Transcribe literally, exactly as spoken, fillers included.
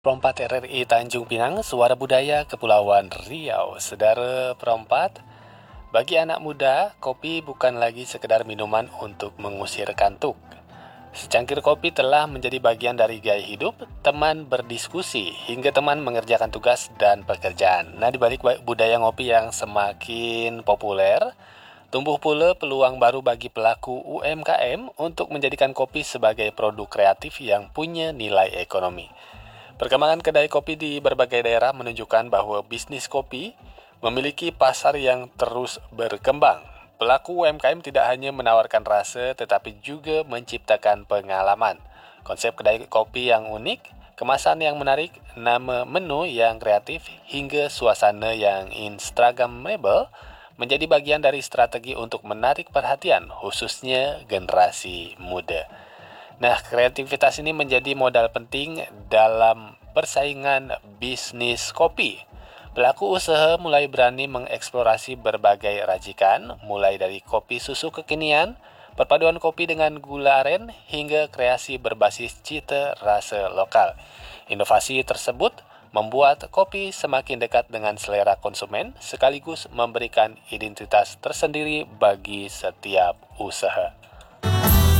Perompat R R I Tanjung Pinang, Suara Budaya Kepulauan Riau. Saudara perompat, bagi anak muda, kopi bukan lagi sekedar minuman untuk mengusir kantuk. Secangkir kopi telah menjadi bagian dari gaya hidup, teman berdiskusi, hingga teman mengerjakan tugas dan pekerjaan. Nah, di balik budaya ngopi yang semakin populer, tumbuh pula peluang baru bagi pelaku U M K M untuk menjadikan kopi sebagai produk kreatif yang punya nilai ekonomi. Perkembangan kedai kopi di berbagai daerah menunjukkan bahwa bisnis kopi memiliki pasar yang terus berkembang. Pelaku U M K M tidak hanya menawarkan rasa tetapi juga menciptakan pengalaman. Konsep kedai kopi yang unik, kemasan yang menarik, nama menu yang kreatif, hingga suasana yang instagramable menjadi bagian dari strategi untuk menarik perhatian, khususnya generasi muda. Nah, kreativitas ini menjadi modal penting dalam persaingan bisnis kopi. Pelaku usaha mulai berani mengeksplorasi berbagai racikan, mulai dari kopi susu kekinian, perpaduan kopi dengan gula aren, hingga kreasi berbasis cita rasa lokal. Inovasi tersebut membuat kopi semakin dekat dengan selera konsumen, sekaligus memberikan identitas tersendiri bagi setiap usaha.